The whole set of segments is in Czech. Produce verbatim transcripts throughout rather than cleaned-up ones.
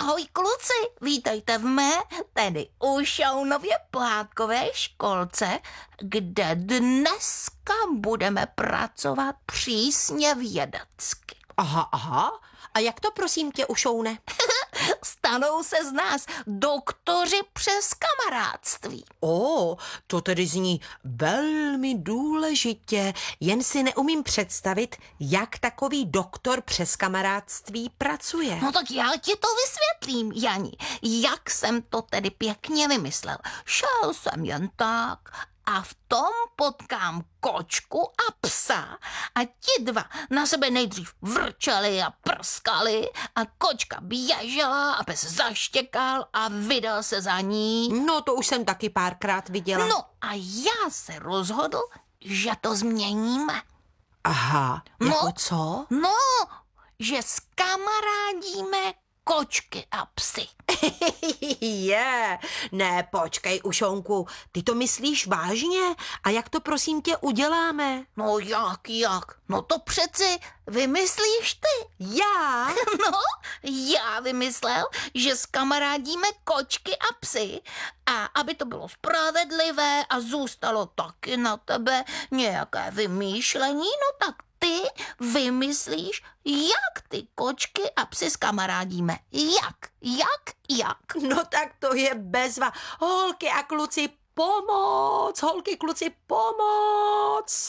Ahoj kluci, vítejte v mé, tedy u Šaunově pohádkové školce, kde dneska budeme pracovat přísně vědecky. Aha, aha. A jak to prosím tě, Ušoune? Stanou se z nás doktoři přes kamarádství. O, to tedy zní velmi důležitě. Jen si neumím představit, jak takový doktor přes kamarádství pracuje. No tak já ti to vysvětlím, Jani. Jak jsem to tedy pěkně vymyslel. Šel jsem jen tak a v tom potkám kočku a psa a ti dva na sebe nejdřív vrčeli a prskali a kočka běžela a pes zaštěkal a vydal se za ní. No, to už jsem taky párkrát viděla. No a já se rozhodl, že to změníme. Aha, No. jako co? No, že skamarádíme kočky a psy. Je, ne, počkej, Ušonku, ty to myslíš vážně? A jak to prosím tě uděláme? No jak, jak? No to přeci vymyslíš ty. Já? No, já vymyslel, že skamarádíme kočky a psy a aby to bylo spravedlivé a zůstalo taky na tebe nějaké vymýšlení, no tak ty vymyslíš, jak ty kočky a psy skamarádíme. Jak? Jak? Jak? No tak to je bezva. Holky a kluci, pomoc! Holky, kluci, pomoc!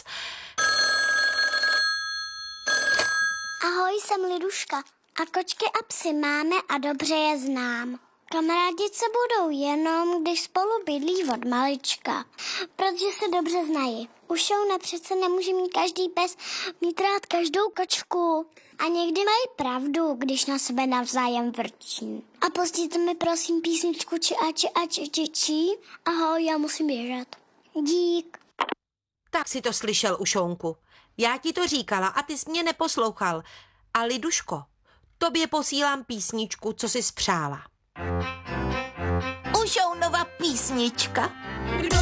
Ahoj, jsem Liduška a kočky a psy máme a dobře je znám. Kamarádit se budou jenom, když spolu bydlí od malička, protože se dobře znají. U Šoune přece nemůže mít každý pes mít rád každou kočku. A někdy mají pravdu, když na sebe navzájem vrčí. A pustíte mi prosím písničku či a či a či či či. Ahoj, já musím běžet. Dík. Tak si to slyšel, Ušonku. Já ti to říkala a ty jsi mě neposlouchal. A Liduško, tobě posílám písničku, co jsi spřála. U Šounova písnička. Kdo